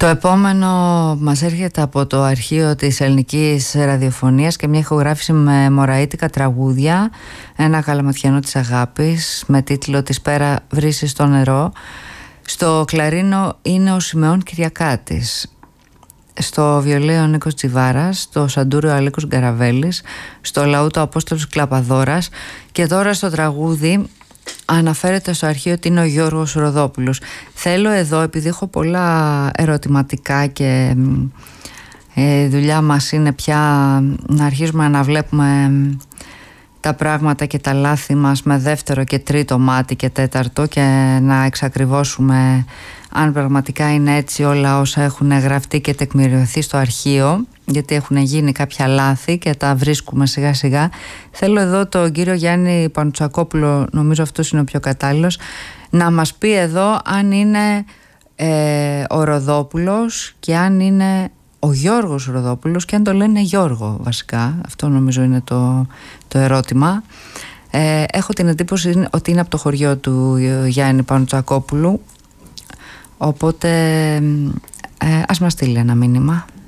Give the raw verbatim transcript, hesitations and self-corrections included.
Το επόμενο μας έρχεται από το αρχείο της ελληνικής ραδιοφωνίας και μια ηχογράφηση με μωραΐτικα τραγούδια, ένα καλαματιανό της αγάπης με τίτλο «Της πέρα βρύση στο νερό». Στο κλαρίνο είναι ο Σιμεών Κυριακάτης, στο βιολί ο Νίκος Τσιβάρας, στο σαντούριο ο Αλίκος Γκαραβέλης, στο λαούτο ο Απόστολος Κλαπαδόρας, και τώρα στο τραγούδι αναφέρεται στο αρχείο ότι είναι ο Γιώργος Ροδόπουλος. Θέλω εδώ, επειδή έχω πολλά ερωτηματικά και η δουλειά μας είναι πια να αρχίσουμε να βλέπουμε τα πράγματα και τα λάθη μας με δεύτερο και τρίτο μάτι και τέταρτο, και να εξακριβώσουμε αν πραγματικά είναι έτσι όλα όσα έχουν γραφτεί και τεκμηριωθεί στο αρχείο, γιατί έχουν γίνει κάποια λάθη και τα βρίσκουμε σιγά σιγά. Θέλω εδώ τον κύριο Γιάννη Πανουτσακόπουλο, νομίζω αυτός είναι ο πιο κατάλληλος, να μας πει εδώ αν είναι ε, ο Ροδόπουλος και αν είναι ο Γιώργος Ροδόπουλος, και αν το λένε Γιώργο βασικά. Αυτό νομίζω είναι το, το ερώτημα. Ε, έχω την εντύπωση ότι είναι από το χωριό του Γιάννη Πανουτσακόπουλου, οπότε ε, ας μας στείλει ένα μήνυμα.